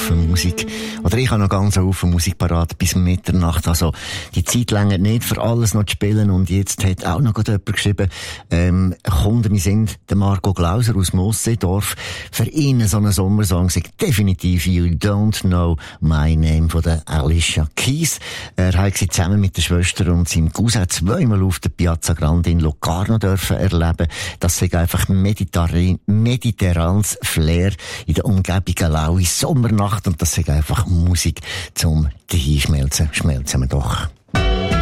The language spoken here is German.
Haufen Musik. Oder ich habe noch ganz einen Haufen Musik parat bis Mitternacht. Also, die Zeit längert nicht, für alles noch zu spielen. Und jetzt hat auch noch jemand geschrieben, Kunden, wir sind der Marco Glauser aus Mosseedorf. Für ihn so ein Sommersong sagt definitiv You Don't Know My Name von der Alicia Keys. Er hat sie zusammen mit der Schwester und seinem Cousin zweimal auf der Piazza Grande in Locarno dürfen erleben. Das ist einfach mediterranes Flair in der Umgebung, eine laue Sommernacht, und das ist einfach Musik zum Dahinschmelzen. Schmelzen wir doch.